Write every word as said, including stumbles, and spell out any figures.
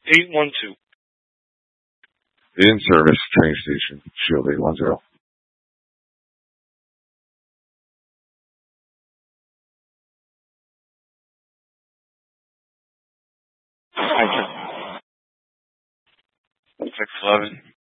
eight one two. The in-service train station, Shield eight one zero. Six eleven.